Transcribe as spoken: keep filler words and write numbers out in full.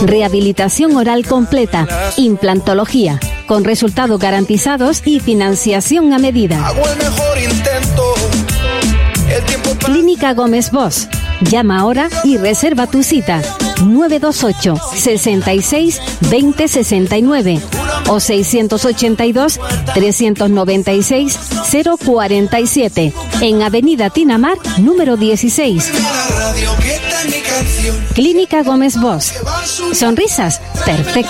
Rehabilitación oral completa, implantología, con resultados garantizados y financiación a medida. Hago el mejor intento. El tiempo pasa. Clínica Gómez Bosch. Llama ahora y reserva tu cita. nueve dos ocho, sesenta y seis, veinte sesenta y nueve o seiscientos ochenta y dos, trescientos noventa y seis, cero cuarenta y siete en Avenida Tinamar, número dieciséis. Clínica Gómez Bosch. Sonrisas perfectas.